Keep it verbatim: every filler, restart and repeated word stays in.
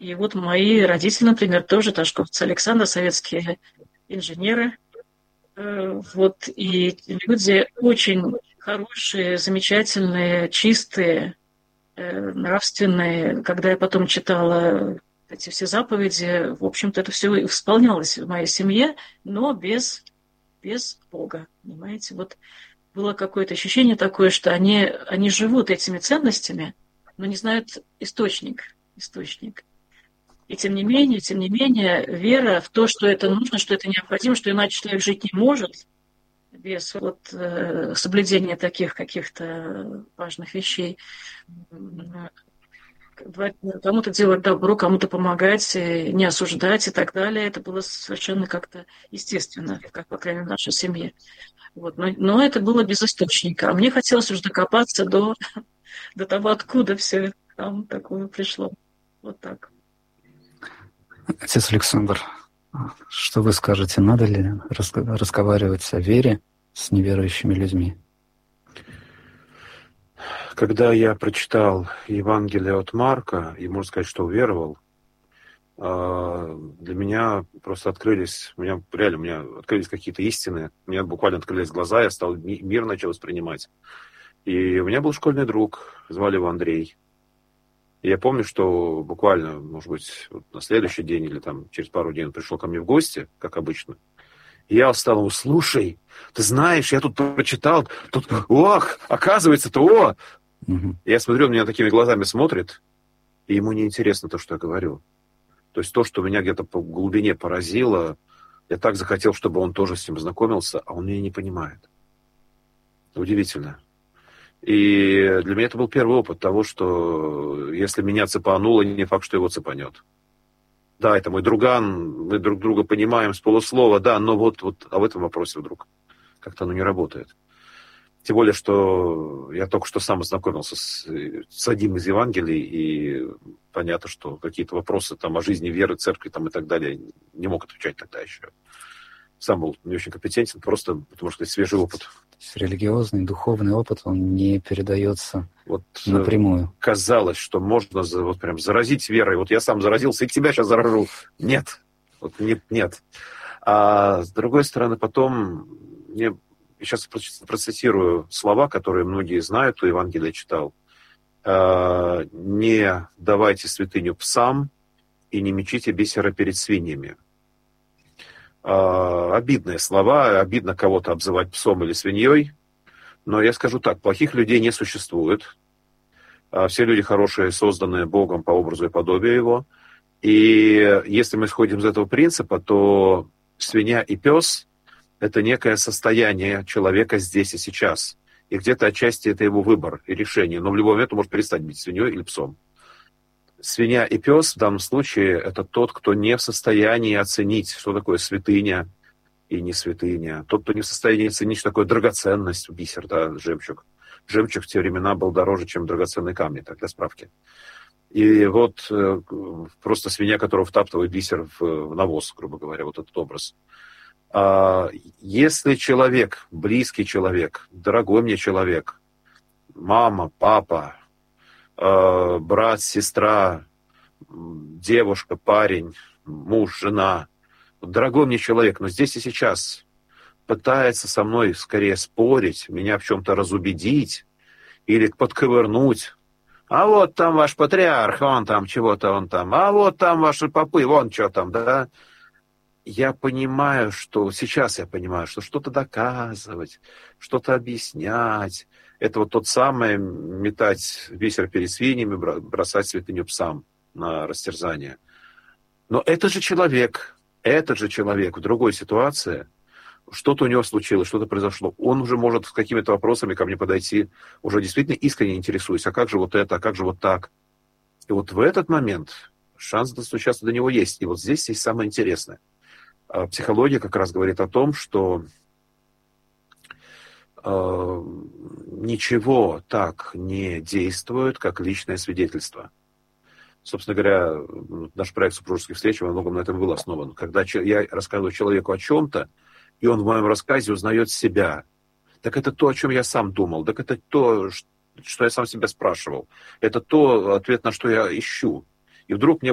И вот мои родители, например, тоже ташковцы Александр, советские инженеры. Э, Вот, и люди очень хорошие, замечательные, чистые, э, нравственные. Когда я потом читала эти все заповеди, в общем-то, это все исполнялось в моей семье, но без, без Бога, понимаете? Вот было какое-то ощущение такое, что они, они живут этими ценностями, но не знают источник, источник. И тем не менее, тем не менее, вера в то, что это нужно, что это необходимо, что иначе человек жить не может без вот, э, соблюдения таких каких-то важных вещей. Кому-то делать добро, кому-то помогать, э, не осуждать и так далее. Это было совершенно как-то естественно, как, по крайней мере, в нашей семье. Вот. Но, но это было без источника. А мне хотелось уже докопаться до, до того, откуда все там такое пришло. Вот так. Отец Александр, что вы скажете, надо ли разговаривать о вере с неверующими людьми? Когда я прочитал Евангелие от Марка, и можно сказать, что уверовал, для меня просто открылись, у меня реально у меня открылись какие-то истины, у меня буквально открылись глаза, я стал мир начал воспринимать. И у меня был школьный друг, звали его Андрей. И я помню, что буквально, может быть, вот на следующий день или там через пару дней он пришел ко мне в гости, как обычно. И я стал ему: слушай, ты знаешь, я тут прочитал, тут, ох, оказывается-то, о! Угу. Я смотрю, он меня такими глазами смотрит, и ему неинтересно то, что я говорю. То есть то, что меня где-то по глубине поразило, я так захотел, чтобы он тоже с ним знакомился, а он меня не понимает. Удивительно. И для меня это был первый опыт того, что если меня цепануло, не факт, что его цепанет. Да, это мой друган, мы друг друга понимаем с полуслова, да, но вот, вот а в этом вопросе вдруг как-то оно не работает. Тем более, что я только что сам ознакомился с, с одним из Евангелий, и понятно, что какие-то вопросы там о жизни веры, церкви там, и так далее не мог отвечать тогда еще. Сам был не очень компетентен, просто, потому что это свежий опыт. То есть религиозный, духовный опыт, он не передается вот напрямую. Казалось, что можно вот прям заразить верой. Вот я сам заразился, и тебя сейчас заражу. Нет. Вот нет, нет. А с другой стороны, потом мне... Сейчас процитирую слова, которые многие знают, кто Евангелие читал. «Не давайте святыню псам и не мечите бисера перед свиньями». Обидные слова, обидно кого-то обзывать псом или свиньей, но я скажу так, плохих людей не существует. Все люди хорошие, созданные Богом по образу и подобию Его. И если мы исходим из этого принципа, то свинья и пес — это некое состояние человека здесь и сейчас. И где-то отчасти это его выбор и решение. Но в любой момент он может перестать быть свиньей или псом. Свинья и пес в данном случае — это тот, кто не в состоянии оценить, что такое святыня и не святыня. Тот, кто не в состоянии оценить, что такое драгоценность, бисер, да, жемчуг. Жемчуг в те времена был дороже, чем драгоценные камни, так, для справки. И вот просто свинья, которая втаптывает бисер в навоз, грубо говоря, вот этот образ. Если человек, близкий человек, дорогой мне человек, мама, папа, брат, сестра, девушка, парень, муж, жена, дорогой мне человек, но здесь и сейчас пытается со мной скорее спорить, меня в чем-то разубедить или подковырнуть. А вот там ваш патриарх, он там чего-то, он там, а вот там ваши попы, вон что там, да. Я понимаю, что сейчас я понимаю, что что-то доказывать, что-то объяснять, это вот тот самый метать бисер перед свиньями, бросать святыню псам на растерзание. Но это же человек, этот же человек в другой ситуации, что-то у него случилось, что-то произошло, он уже может с какими-то вопросами ко мне подойти, уже действительно искренне интересуясь, а как же вот это, а как же вот так. И вот в этот момент шанс достучаться до него есть. И вот здесь есть самое интересное. Психология как раз говорит о том, что э, ничего так не действует, как личное свидетельство. Собственно говоря, наш проект супружеских встреч во многом на этом был основан. Когда я рассказываю человеку о чем-то, и он в моем рассказе узнает себя, так это то, о чем я сам думал, так это то, что я сам себя спрашивал, это то, ответ на что я ищу. И вдруг мне